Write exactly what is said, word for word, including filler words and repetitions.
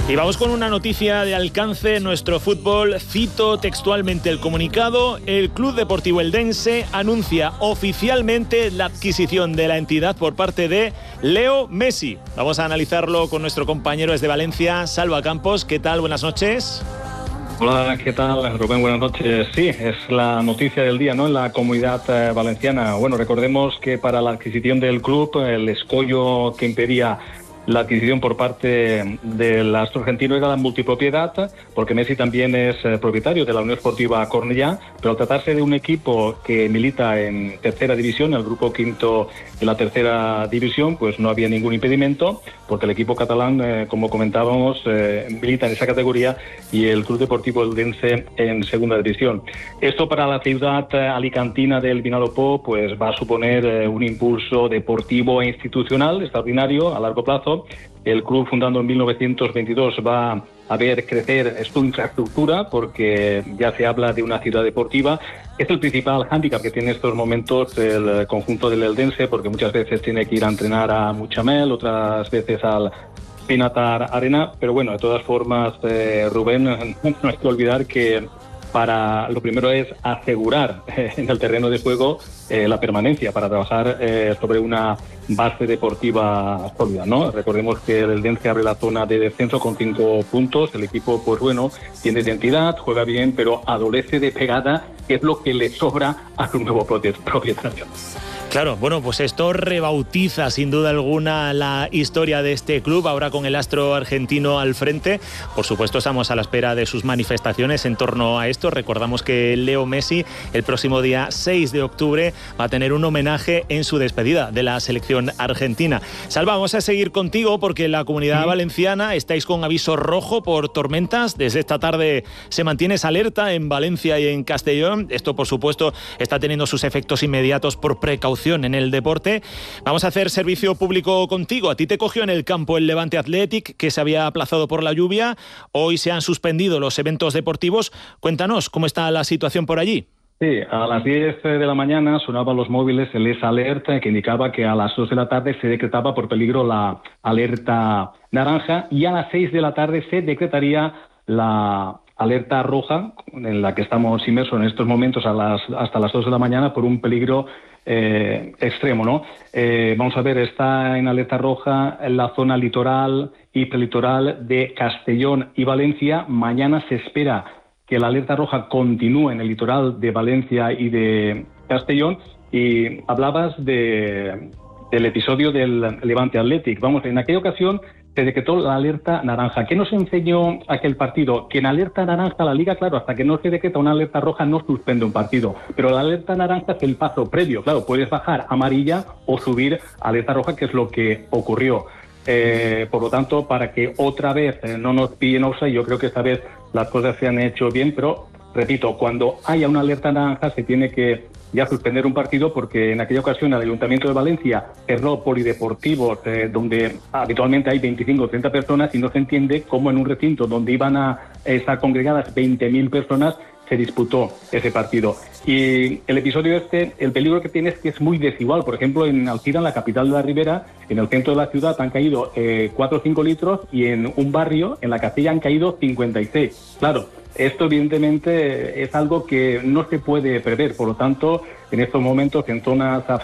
Y vamos con una noticia de alcance en nuestro fútbol. Cito textualmente el comunicado. El Club Deportivo Eldense anuncia oficialmente la adquisición de la entidad por parte de Leo Messi. Vamos a analizarlo con nuestro compañero desde Valencia, Salva Campos. ¿Qué tal? Buenas noches. Hola, ¿qué tal, Rubén? Buenas noches. Sí, es la noticia del día, ¿no?, en la comunidad eh, valenciana. Bueno, recordemos que para la adquisición del club, el escollo que impedía la adquisición por parte del astro argentino era la multipropiedad, porque Messi también es eh, propietario de la Unión Esportiva Cornellá, pero al tratarse de un equipo que milita en tercera división, el grupo quinto de la tercera división, pues no había ningún impedimento, porque el equipo catalán, eh, como comentábamos, eh, milita en esa categoría y el Club Deportivo Eldense en segunda división. Esto para la ciudad eh, alicantina del Vinalopó pues va a suponer eh, un impulso deportivo e institucional extraordinario a largo plazo. El club, fundado en mil novecientos veintidós, va a ver crecer su infraestructura, porque ya se habla de una ciudad deportiva. Es el principal hándicap que tiene en estos momentos el conjunto del Eldense, porque muchas veces tiene que ir a entrenar a Muchamel, otras veces al Pinatar Arena. Pero bueno, de todas formas, eh, Rubén, no hay que olvidar que para lo primero es asegurar eh, en el terreno de juego eh, la permanencia, para trabajar eh, sobre una base deportiva sólida, ¿no? Recordemos que el Eldense abre la zona de descenso con cinco puntos. El equipo, pues bueno, tiene identidad, juega bien, pero adolece de pegada, que es lo que le sobra a su nuevo propietario. Claro, bueno, pues esto rebautiza sin duda alguna la historia de este club, ahora con el astro argentino al frente. Por supuesto, estamos a la espera de sus manifestaciones en torno a esto. Recordamos que Leo Messi el próximo día seis de octubre va a tener un homenaje en su despedida de la selección argentina. Salva, vamos a seguir contigo porque en la comunidad sí. valenciana estáis con aviso rojo por tormentas. Desde esta tarde se mantiene esa alerta en Valencia y en Castellón. Esto, por supuesto, está teniendo sus efectos inmediatos por precaución en el deporte. Vamos a hacer servicio público contigo. A ti te cogió en el campo el Levante Athletic, que se había aplazado por la lluvia. Hoy se han suspendido los eventos deportivos. Cuéntanos, ¿cómo está la situación por allí? Sí, a las diez de la mañana sonaban los móviles el S Alert, que indicaba que a las dos de la tarde se decretaba por peligro la alerta naranja, y a las seis de la tarde se decretaría la alerta roja, en la que estamos inmersos en estos momentos a las, hasta las dos de la mañana por un peligro eh, extremo, ¿no? Eh, vamos a ver, está en alerta roja en la zona litoral y prelitoral de Castellón y Valencia. Mañana se espera que la alerta roja continúe en el litoral de Valencia y de Castellón. Y hablabas de, del episodio del Levante Athletic. Vamos, en aquella ocasión se decretó la alerta naranja. ¿Qué nos enseñó aquel partido? Que en alerta naranja la Liga, claro, hasta que no se decreta una alerta roja no suspende un partido. Pero la alerta naranja es el paso previo. Claro, puedes bajar amarilla o subir a alerta roja, que es lo que ocurrió. Eh, por lo tanto, para que otra vez eh, no nos pillen offside, yo creo que esta vez las cosas se han hecho bien, pero repito, cuando haya una alerta naranja se tiene que ya suspender un partido, porque en aquella ocasión el Ayuntamiento de Valencia cerró polideportivos eh, donde habitualmente hay veinticinco o treinta personas, y no se entiende cómo en un recinto donde iban a estar congregadas veinte mil personas se disputó ese partido. Y el episodio este, el peligro que tiene es que es muy desigual. Por ejemplo, en Alcira, en la capital de la Ribera, en el centro de la ciudad han caído eh, cuatro o cinco litros, y en un barrio, en la Castilla, han caído cincuenta y seis. Claro, esto evidentemente es algo que no se puede prever. Por lo tanto, en estos momentos, en zonas